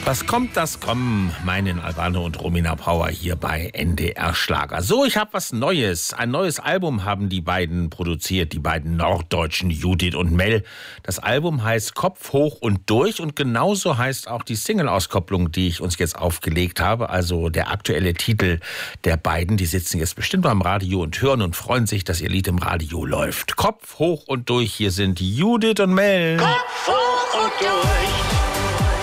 Was kommt, das kommen, meinen Albano und Romina Power hier bei NDR Schlager. So, ich habe was Neues. Ein neues Album haben die beiden produziert, die beiden Norddeutschen Judith und Mel. Das Album heißt Kopf hoch und durch und genauso heißt auch die Single-Auskopplung, die ich uns jetzt aufgelegt habe. Also der aktuelle Titel der beiden. Die sitzen jetzt bestimmt beim Radio und hören und freuen sich, dass ihr Lied im Radio läuft. Kopf hoch und durch, hier sind Judith und Mel. Kopf hoch und durch.